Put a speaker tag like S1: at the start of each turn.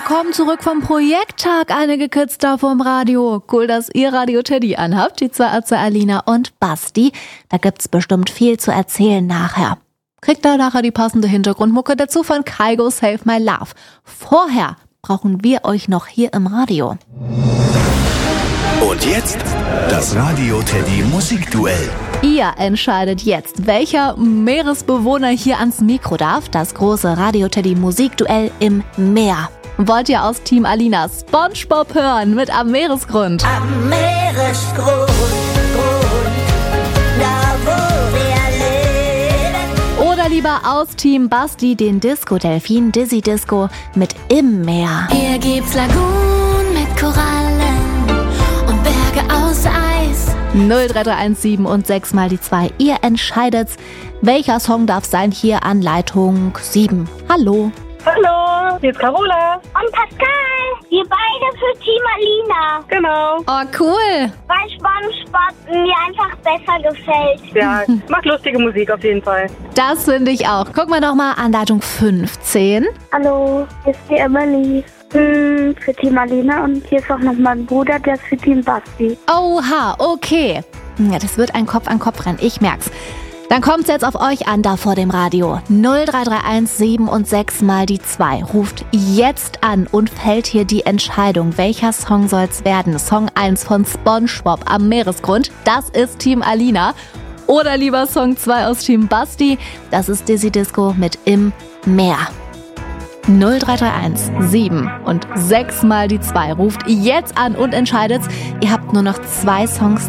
S1: Willkommen zurück vom Projekttag, einige Kids da vom Radio. Cool, dass ihr Radio Teddy anhabt, die zwei Atze Alina und Basti. Da gibt's bestimmt viel zu erzählen nachher. Kriegt da nachher die passende Hintergrundmucke dazu von Kygo Save My Love. Vorher brauchen wir euch noch hier im Radio.
S2: Und jetzt das Radio Teddy Musikduell.
S1: Ihr entscheidet jetzt, welcher Meeresbewohner hier ans Mikro darf. Das große Radio Teddy Musikduell im Meer. Wollt ihr aus Team Alina SpongeBob hören mit Am Meeresgrund?
S3: Am Meeresgrund, da wo wir leben.
S1: Oder lieber aus Team Basti den Disco-Delfin Dizzy Disco mit Im Meer?
S4: Hier gibt's Lagunen mit Korallen und Berge aus Eis.
S1: 03317 und 6 mal die 2. Ihr entscheidet's. Welcher Song darf sein hier an Leitung 7? Hallo.
S5: Hallo, hier ist Carola.
S6: Und Pascal. Wir beide für Team Alina.
S5: Genau.
S1: Oh, cool.
S6: Weil SpongeBob mir einfach besser gefällt.
S5: Ja, macht lustige Musik auf jeden Fall.
S1: Das finde ich auch. Guck mal doch mal an Leitung 15.
S6: Hallo, hier ist die Emily. Für Team Alina und hier ist auch noch mein Bruder, der ist für Team Basti.
S1: Oha, okay. Ja, das wird ein Kopf-an-Kopf-Rennen, ich merk's. Dann kommt's jetzt auf euch an, da vor dem Radio. 03317 und 6 mal die 2. Ruft jetzt an und fällt hier die Entscheidung. Welcher Song soll's werden? Song 1 von SpongeBob Am Meeresgrund. Das ist Team Alina. Oder lieber Song 2 aus Team Basti. Das ist Dizzy Disco mit Im Meer. 03317 und 6 mal die 2. Ruft jetzt an und entscheidet's. Ihr habt nur noch 2 Songs